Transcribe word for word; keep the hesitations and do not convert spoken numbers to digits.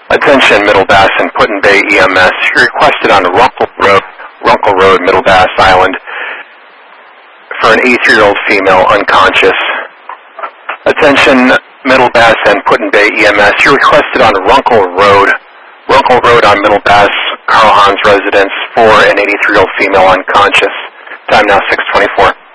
Attention Middle Bass and Put-in-Bay E M S. You're requested on Runkle Road, Runkle Road, Middle Bass Island for an eighty-three-year-old female unconscious. Attention Middle Bass and Put-in-Bay E M S. You're requested on Runkle Road, Runkle Road on Middle Bass, Carl Hans residence for an eighty-three-year-old female unconscious. Time now six twenty-four.